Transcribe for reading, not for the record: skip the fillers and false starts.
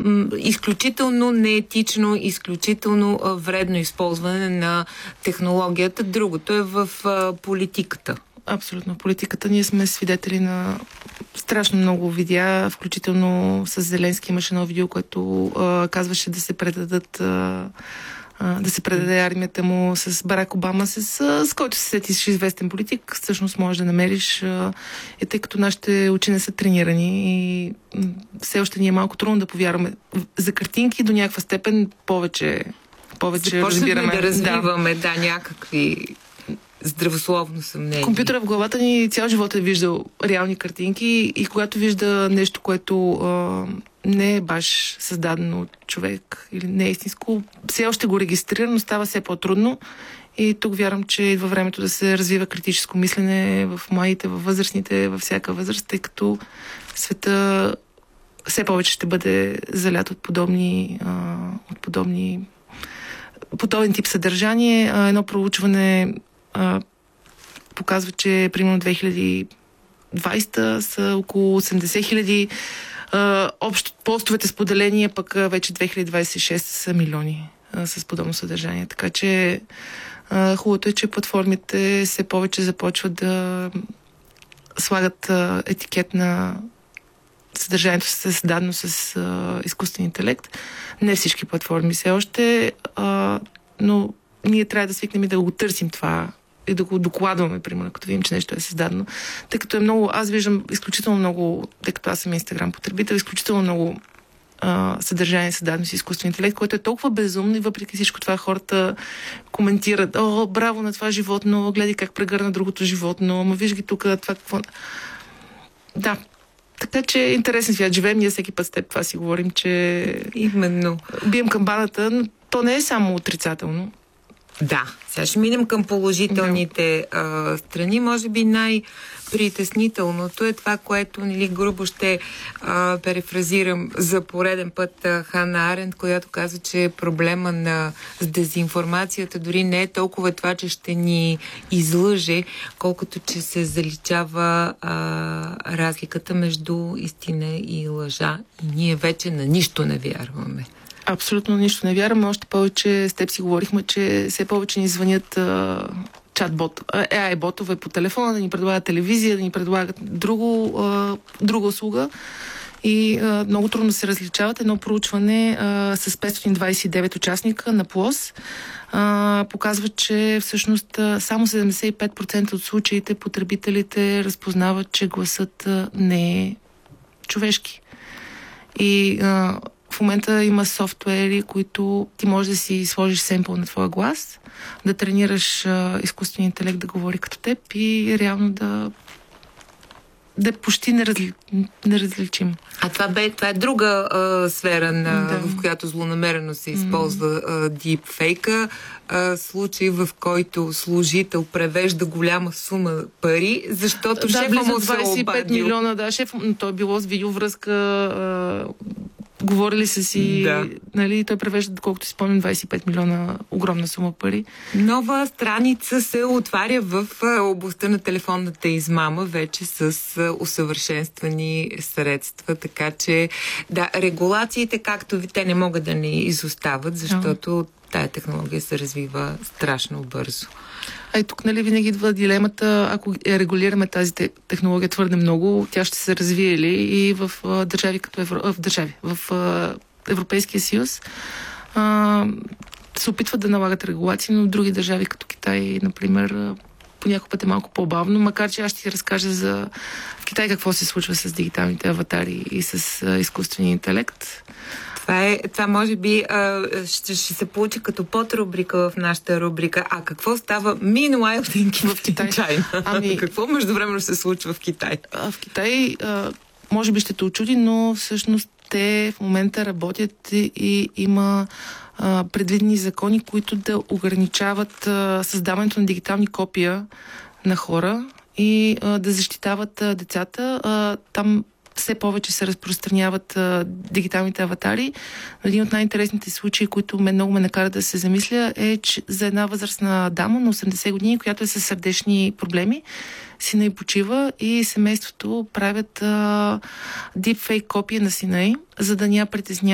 изключително неетично, изключително вредно използване на технологията. Другото е в политиката. Абсолютно. Политиката, ние сме свидетели на страшно много видеа, включително с Зеленски имаше едно видео, което казваше да се предаде армията му, с Барак Обама, с който се сетиш известен политик, всъщност можеш да намериш, тъй като нашите очи не са тренирани и все още ни е малко трудно да повярваме. За картинки до някаква степен повече разбираме. Да развиваме, някакви здравословно съмнение. Компютъра в главата ни цял живот е виждал реални картинки и когато вижда нещо, което не е баш създадено от човек или не е истинско, все още го регистрира, но става все по-трудно. И тук вярвам, че идва времето да се развива критическо мислене в младите, във възрастните, във всяка възраст, тъй като света все повече ще бъде залят от подобен тип съдържание. Едно проучване показва, че примерно 2020 са около 80 хиляди общо постовете споделения, пък вече 2026 са милиони с подобно съдържание. Така че хубавото е, че платформите все повече започват да слагат етикет на съдържанието създадено с изкуствен интелект. Не всички платформи все още, но ние трябва да свикнем и да го търсим това и да го докладваме, примерно, като видим, че нещо е създадено. Тъй като е много, аз виждам изключително много, тъй като аз съм Инстаграм потребител, изключително много съдържание създадено с изкуствен интелект, което е толкова безумно и въпреки всичко това хората коментират: о, браво на това животно, гледай как прегърна другото животно, ама виж ги тук, това какво... Да. Така че е интересен свят. Живеем ние всеки път с теб, това си говорим, че... Именно. Бием камбаната, но то не е само отрицателно. Да, сега ще минем към положителните страни. Може би най-притеснителното е това, което грубо ще перефразирам за пореден път Хана Аренд, която казва, че проблема с дезинформацията дори не е толкова това, че ще ни излъже, колкото че се заличава разликата между истина и лъжа. И ние вече на нищо не вярваме. Абсолютно нищо не вярвам. Още повече с теб си говорихме, че все повече ни звънят AI-ботове по телефона, да ни предлагат телевизия, да ни предлагат друга услуга. И много трудно се различават. Едно проучване с 529 участника на ПЛОС показва, че всъщност само 75% от случаите потребителите разпознават, че гласът не е човешки. И в момента има софтуери, които ти можеш да си сложиш семпъл на твоя глас, да тренираш изкуствен интелект да говори като теб и реално да е почти неразличим. А това е друга сфера, в която злонамерено се използва дипфейка. Случай, в който служител превежда голяма сума пари, защото шефа му се 25 милиона, шеф, той е било с видеовръзка, говорили са си, той превежда, колкото си спомням, 25 милиона, огромна сума пари. Нова страница се отваря в областта на телефонната измама, вече с усъвършенствани средства, така че регулациите, както те не могат да ни изостават, защото тая технология се развива страшно бързо. Тук винаги идва дилемата, ако регулираме тази технология твърде много, тя ще се развие ли и в държави като в Европейския съюз се опитват да налагат регулации, но в други държави като Китай, например, понякога път е малко по-бавно, макар че аз ще ти разкажа в Китай какво се случва с дигиталните аватари и с изкуствения интелект. Това може би ще се получи като подрубрика в нашата рубрика. А какво става meanwhile thinking в Китай? Какво междувременно се случва в Китай? В Китай може би ще те очуди, но всъщност те в момента работят и има предвидени закони, които да ограничават създаването на дигитални копия на хора и да защитават децата. Там все повече се разпространяват дигиталните аватари. Един от най-интересните случаи, които много ме накара да се замисля, е, че за една възрастна дама на 80 години, която е със сърдечни проблеми, сина й почива и семейството правят дипфейк копия на сина й, за да ня притеснява